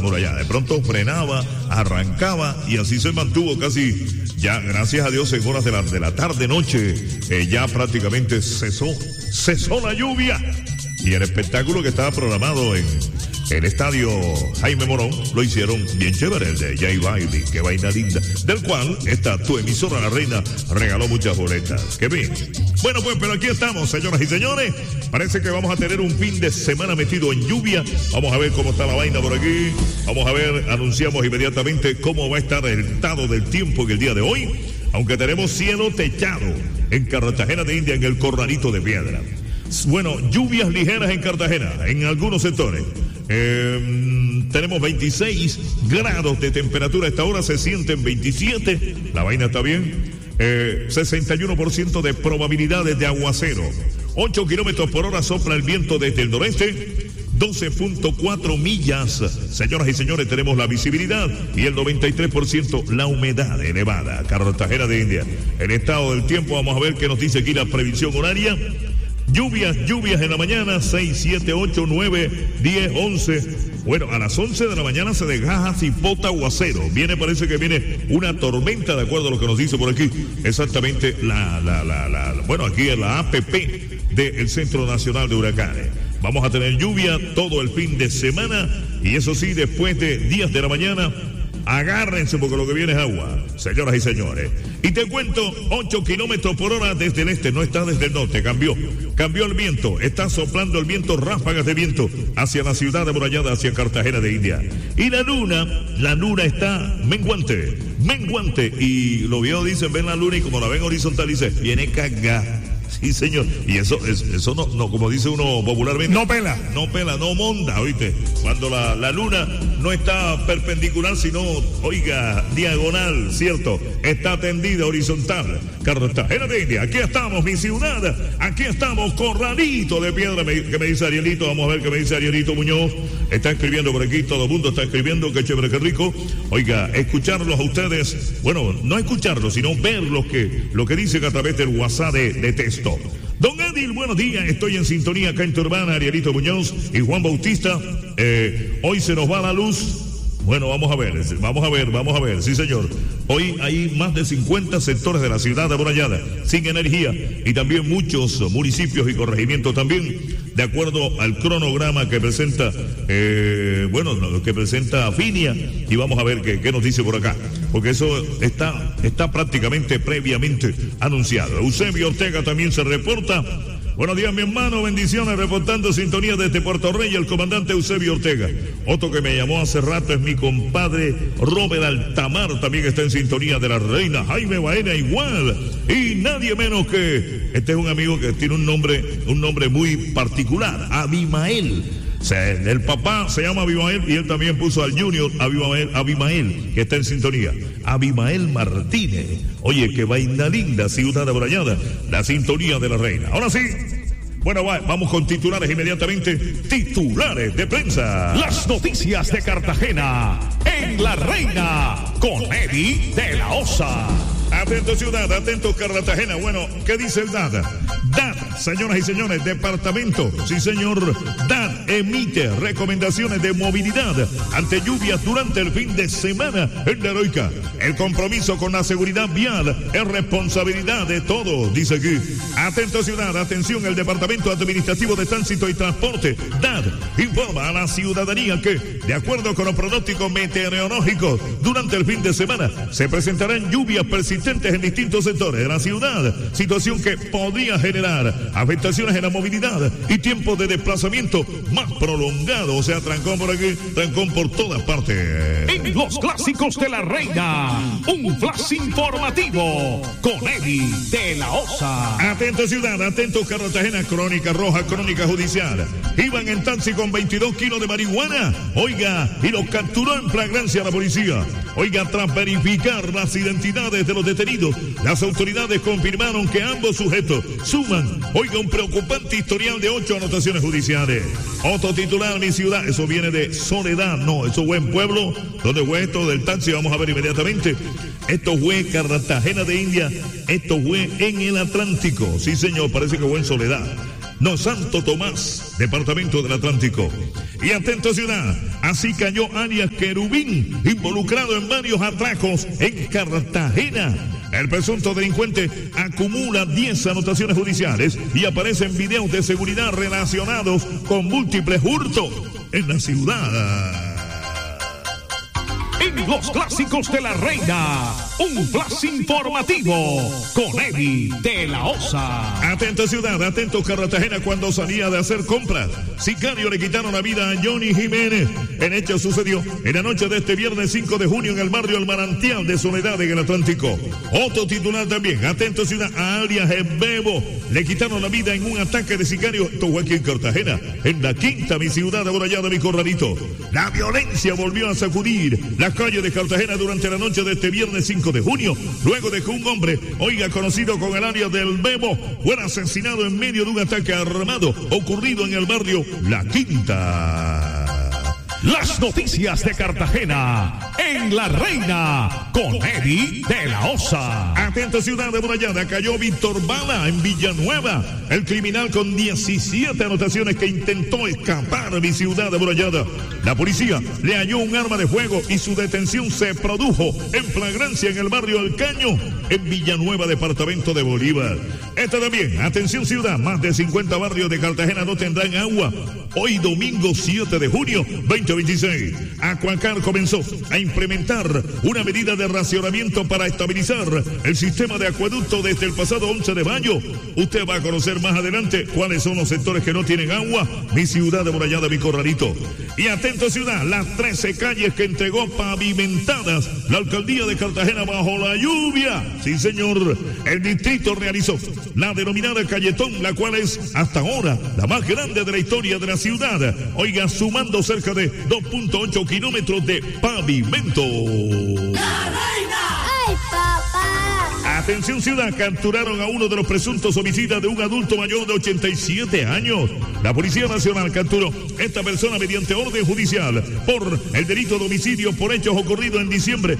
amurallada. De pronto frenaba, arrancaba y así se mantuvo casi, ya gracias a Dios en horas de la tarde-noche, ya prácticamente cesó la lluvia. Y el espectáculo que estaba programado en el estadio Jaime Morón lo hicieron bien chévere, el de Jay Bailey, qué vaina linda, del cual tu emisora La Reina regaló muchas boletas. Qué bien. Bueno, pues, pero aquí estamos, señoras y señores. Parece que vamos a tener un fin de semana metido en lluvia. Vamos a ver cómo está la vaina por aquí. Vamos a ver, anunciamos inmediatamente cómo va a estar el estado del tiempo en el día de hoy. Aunque tenemos cielo techado en Cartagena de India, en el Corralito de Piedra. Bueno, lluvias ligeras en Cartagena, en algunos sectores. Tenemos 26 grados de temperatura. A esta hora se sienten 27. La vaina está bien. 61% de probabilidades de aguacero. 8 kilómetros por hora sopla el viento desde el noreste. 12.4 millas. Señoras y señores, tenemos la visibilidad y el 93% la humedad elevada. Cartagena de India. El estado del tiempo, vamos a ver qué nos dice aquí la previsión horaria. Lluvias en la mañana, 6, 7, 8, 9, 10, 11. Bueno, a las 11 de la mañana se desgaja cipota aguacero. Parece que viene una tormenta, de acuerdo a lo que nos dice por aquí. Exactamente bueno, aquí es la APP del Centro Nacional de Huracanes. Vamos a tener lluvia todo el fin de semana y eso sí, después de 10 de la mañana, agárrense porque lo que viene es agua, señoras y señores. Y te cuento, 8 kilómetros por hora desde el este, no está desde el norte, cambió el viento, está soplando el viento, ráfagas de viento hacia la ciudad amurallada, hacia Cartagena de India. Y la luna está menguante, y los viejos dicen, ven la luna y como la ven horizontal, dice, viene cagada. Sí, señor. Y eso no, como dice uno popularmente. No pela, no monda, oíste. Cuando la luna no está perpendicular, sino, oiga, diagonal, ¿cierto? Está tendida horizontal. Cartagena de India, aquí estamos, mi ciudad. Aquí estamos, Corralito de Piedra. ¿Qué me dice Arielito? Vamos a ver qué me dice Arielito Muñoz. Está escribiendo por aquí, todo el mundo está escribiendo, qué chévere, qué rico. Oiga, escucharlos a ustedes, bueno, no escucharlos, sino ver lo que dicen a través del WhatsApp de texto. Don Edil, buenos días, estoy en sintonía acá en tu hermana, Arielito Muñoz y Juan Bautista. Hoy se nos va la luz. Bueno, vamos a ver, sí señor. Hoy hay más de 50 sectores de la ciudad amurallada sin energía y también muchos municipios y corregimientos también, de acuerdo al cronograma que presenta, que presenta Finia, y vamos a ver qué nos dice por acá, porque eso está prácticamente previamente anunciado. Eusebio Ortega también se reporta. Buenos días, mi hermano, bendiciones, reportando sintonía desde Puerto Rey, el comandante Eusebio Ortega. Otro que me llamó hace rato es mi compadre Robert Altamar, también está en sintonía de La Reina, Jaime Baena igual, y nadie menos que, este es un amigo que tiene un nombre muy particular, Abimael. O sea, el papá se llama Abimael y él también puso al junior Abimael, que está en sintonía. Abimael Martínez. Oye, qué vaina linda, ciudad amurallada, la sintonía de La Reina. Ahora sí, bueno, vamos con titulares inmediatamente. Titulares de prensa. Las noticias de Cartagena en La Reina con Eddie de la Osa. Atento ciudad, atento Cartagena. Bueno, ¿qué dice el DAD? DAD, señoras y señores, departamento, sí señor, DAD emite recomendaciones de movilidad ante lluvias durante el fin de semana en la Heroica. El compromiso con la seguridad vial es responsabilidad de todos, dice aquí. Atento ciudad, atención, el Departamento Administrativo de Tránsito y Transporte, DAD, informa a la ciudadanía que, de acuerdo con los pronósticos meteorológicos, durante el fin de semana se presentarán lluvias persistentes en distintos sectores de la ciudad, situación que podría generar afectaciones en la movilidad y tiempo de desplazamiento más prolongado, o sea, trancón por aquí, trancón por todas partes. En los clásicos de La Reina, un flash informativo con Eddie de la Osa. Atento ciudad, atento Cartagena, crónica roja, crónica judicial. Iban en taxi con 22 kilos de marihuana, oiga, y los capturó en flagrancia la policía. Oiga, tras verificar las identidades de los detenidos, las autoridades confirmaron que ambos sujetos suman, oiga, un preocupante historial de 8 anotaciones judiciales. Otro titular, mi ciudad, eso viene de Soledad, no, eso fue en Pueblo, donde fue esto del taxi, vamos a ver inmediatamente. Esto fue Cartagena de India, esto fue en el Atlántico, sí señor, parece que fue en Soledad. No, Santo Tomás, departamento del Atlántico. Y atento ciudad, así cayó alias Querubín, involucrado en varios atracos en Cartagena. El presunto delincuente acumula 10 anotaciones judiciales y aparece en videos de seguridad relacionados con múltiples hurtos en la ciudad. En los clásicos de la reina, un flash informativo con Eddie de la Osa. Atento ciudad, atento Cartagena cuando salía de hacer compras. Sicario le quitaron la vida a Johnny Jiménez. El hecho sucedió en la noche de este viernes 5 de junio en el barrio El Manantial de Soledad en el Atlántico. Otro titular también, atento ciudad, a alias El Bebo. Le quitaron la vida en un ataque de sicario. Esto fue aquí en Cartagena, en la quinta, mi ciudad amurallada, mi corralito. La violencia volvió a sacudir la calle de Cartagena durante la noche de este viernes 5 de junio, luego de que un hombre, conocido con el alias del Bebo, fuera asesinado en medio de un ataque armado ocurrido en el barrio La Quinta. Las noticias de Cartagena en La Reina con Eddie de la Osa. Atento ciudad amurallada, cayó Víctor Bala en Villanueva. El criminal con 17 anotaciones que intentó escapar de mi ciudad amurallada. La policía le halló un arma de fuego y su detención se produjo en flagrancia en el barrio El Caño, en Villanueva, departamento de Bolívar. Esta también, atención ciudad, más de 50 barrios de Cartagena no tendrán agua. Hoy domingo 7 de junio 2026, Acuacar comenzó a implementar una medida de racionamiento para estabilizar el sistema de acueducto desde el pasado 11 de mayo. Usted va a conocer más adelante cuáles son los sectores que no tienen agua. Mi ciudad amurallada, mi corralito. Y atento ciudad, las 13 calles que entregó pavimentadas la alcaldía de Cartagena bajo la lluvia. Sí señor, el distrito realizó la denominada Calletón, la cual es hasta ahora la más grande de la historia de la ciudad. Sumando cerca de 2.8 kilómetros de pavimento. ¡La Reina! ¡Ay, papá! Atención ciudad, capturaron a uno de los presuntos homicidas de un adulto mayor de 87 años. La Policía Nacional capturó a esta persona mediante orden judicial por el delito de homicidio por hechos ocurridos en diciembre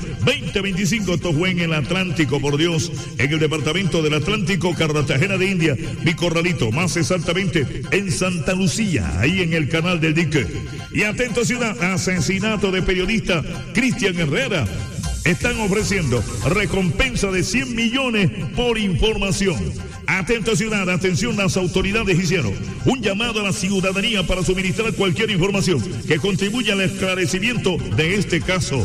2025. Esto fue en el Atlántico, por Dios, en el departamento del Atlántico, Cartagena de India, mi corralito, más exactamente en Santa Lucía, ahí en el canal del dique. Y atento ciudad, asesinato de periodista Cristian Herrera. Están ofreciendo recompensa de 100 millones por información. Atento ciudad, atención, las autoridades hicieron un llamado a la ciudadanía para suministrar cualquier información que contribuya al esclarecimiento de este caso.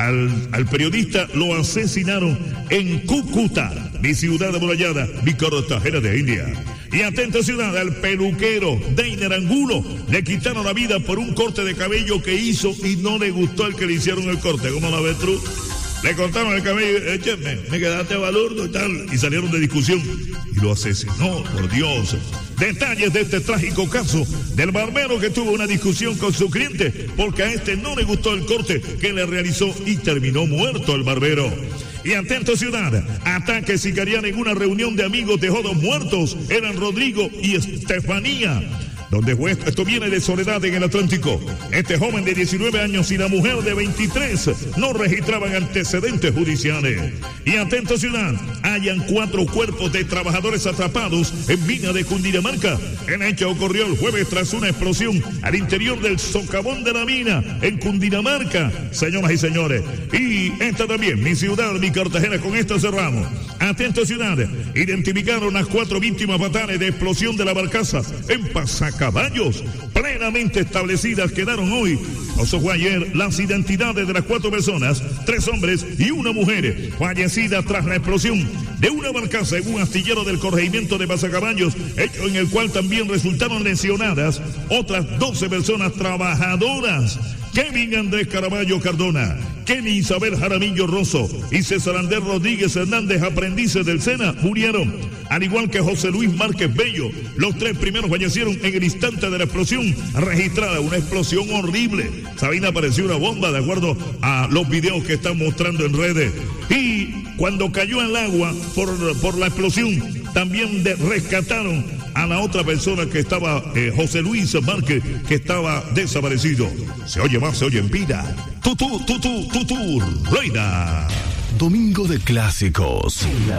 Al periodista lo asesinaron en Cúcuta, mi ciudad amurallada, mi Cartagena de India. Y atento ciudad, al peluquero Deiner Angulo le quitaron la vida por un corte de cabello que hizo y no le gustó al que le hicieron el corte. ¿Cómo la ves tú? Le cortaron el cabello, me quedaste balurdo y tal, y salieron de discusión y lo asesinó, por Dios. Detalles de este trágico caso del barbero que tuvo una discusión con su cliente porque a este no le gustó el corte que le realizó y terminó muerto el barbero. Y atento ciudad, ataque sicariano en una reunión de amigos dejó 2 muertos, eran Rodrigo y Estefanía. Donde fue esto viene de Soledad en el Atlántico. Este joven de 19 años y la mujer de 23 no registraban antecedentes judiciales. Y atento ciudad, hayan 4 cuerpos de trabajadores atrapados en mina de Cundinamarca. El hecho ocurrió el jueves tras una explosión al interior del socavón de la mina en Cundinamarca, señoras y señores. Y esta también, mi ciudad, mi Cartagena, con esta cerramos. Atento ciudad, identificaron las 4 víctimas fatales de explosión de la barcaza en Pasacaballos. Plenamente establecidas quedaron hoy, eso fue ayer, las identidades de las 4 personas, 3 hombres y 1 mujer, fallecidas tras la explosión de una barcaza en un astillero del corregimiento de Pasacaballos, hecho en el cual también resultaron lesionadas otras 12 personas trabajadoras. Kevin Andrés Caraballo Cardona, Kenny Isabel Jaramillo Rosso y César Andrés Rodríguez Hernández, aprendices del SENA, murieron, al igual que José Luis Márquez Bello. Los 3 primeros fallecieron en el instante de la explosión registrada, una explosión horrible. Sabina, pareció una bomba, de acuerdo a los videos que están mostrando en redes. Y cuando cayó al agua por la explosión, también rescataron a la otra persona que estaba, José Luis Márquez, que estaba desaparecido. Se oye más, se oye en vida. Tutu, Reina. Domingo de clásicos.